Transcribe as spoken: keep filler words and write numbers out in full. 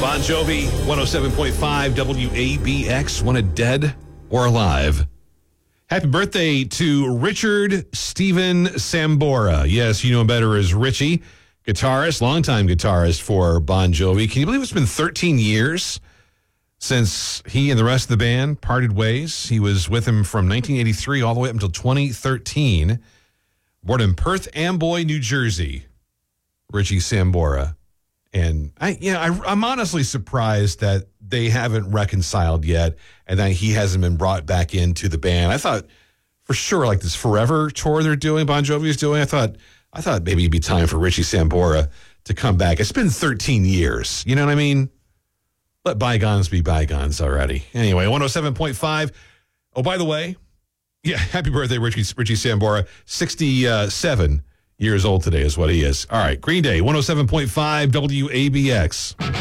Bon Jovi, one oh seven point five W A B X, wanted dead or alive. Happy birthday to Richard Steven Sambora. Yes, you know him better as Richie, guitarist, longtime guitarist for Bon Jovi. Can you believe it's been thirteen years since he and the rest of the band parted ways? He was with him from nineteen eighty-three all the way up until twenty thirteen. Born in Perth Amboy, New Jersey, Richie Sambora. And I, you know, I, I'm honestly surprised that they haven't reconciled yet and that he hasn't been brought back into the band. I thought for sure, like this Forever tour they're doing, Bon Jovi's doing, I thought, I thought maybe it'd be time for Richie Sambora to come back. It's been thirteen years. You know what I mean? Let bygones be bygones already. Anyway, one oh seven point five. Oh, by the way, yeah, happy birthday, Richie, Richie Sambora. sixty-seven years old today is what he is. All right, Green Day, one oh seven point five W A B X.